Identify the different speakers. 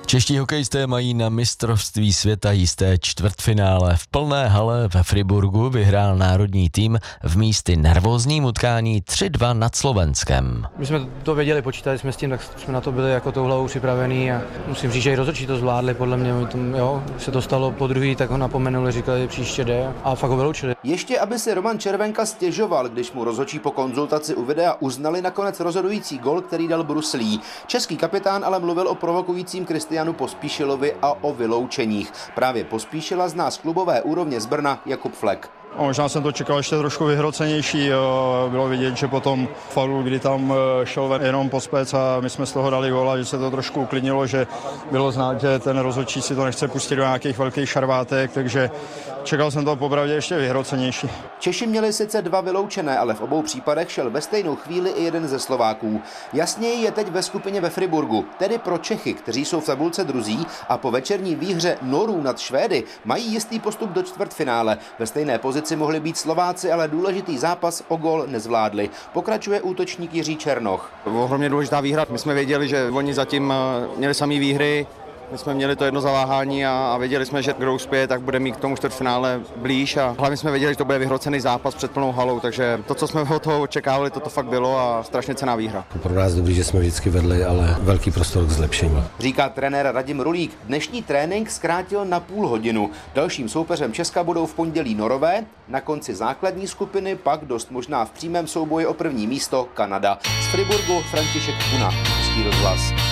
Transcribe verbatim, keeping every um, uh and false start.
Speaker 1: Čeští hokejisté mají na mistrovství světa jisté čtvrtfinále. V plné hale ve Friburgu vyhrál národní tým v místy nervózním utkání tři dva nad Slovenskem.
Speaker 2: My jsme to věděli, počítali jsme s tím, tak jsme na to byli jako tou hlavou připravení a musím říct, že i rozhodčí to zvládli, podle mě, jo, se to stalo po druhý, tak ho napomenuli, říkali, příště jde a fakt ho vyloučili.
Speaker 3: Ještě aby si Roman Červenka stěžoval, když mu rozhodčí po konzultaci u videa uznali nakonec rozhodující gol, který dal Bruslí. Český kapitán ale mluvil o provokujícím Kristianu Pospíšilovi a o vyloučeních. Právě Pospíšila zná z klubové úrovně z Brna Jakub Flek.
Speaker 4: Možná jsem to čekal ještě trošku vyhrocenější, bylo vidět, že potom faulu, kdy tam šel jenom pospěc a my jsme z toho dali góla, že se to trošku uklidnilo, že bylo znát, že ten rozhodčí si to nechce pustit do nějakých velkých šarvátek, takže čekal jsem to popravdě ještě vyhrocenější.
Speaker 3: Češi měli sice dva vyloučené, ale v obou případech šel ve stejnou chvíli i jeden ze Slováků. Jasněji je teď ve skupině ve Friburgu, tedy pro Čechy, kteří jsou v tabulce druzí a po večerní výhře Norů nad Švédy mají jistý postup do čtvrtfinále. Ve stejné pozici mohli být Slováci, ale důležitý zápas o gól nezvládli. Pokračuje útočník Jiří Černoch.
Speaker 5: Ohromně důležitá výhra. My jsme věděli, že oni zatím měli samý výhry. My jsme měli to jedno zaváhání a, a věděli jsme, že kdo uspěje, tak bude mít k tomu čtvrtfinále blíž a hlavně jsme věděli, že to bude vyhrocený zápas před plnou halou, takže to, co jsme od toho očekávali, to, to fakt bylo a strašně cenná výhra.
Speaker 6: Pro nás dobrý, že jsme vždycky vedli, ale velký prostor k zlepšení.
Speaker 3: Říká trenér Radim Rulík. Dnešní trénink zkrátil na půl hodinu. Dalším soupeřem Česka budou v pondělí Norové, na konci základní skupiny pak dost možná v přímém souboji o první místo Kanada. Z Friburgu František Kuna, Český rozhlas.